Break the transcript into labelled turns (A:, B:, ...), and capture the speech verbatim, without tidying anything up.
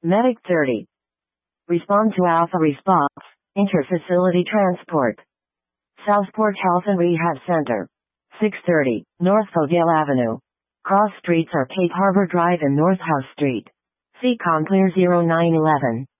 A: Medic thirty. Respond to Alpha Response. Interfacility Transport. Southport Health and Rehab Center. six thirty, North Odell Avenue. Cross streets are Cape Harbor Drive and North House Street. C COM Clear zero nine one one.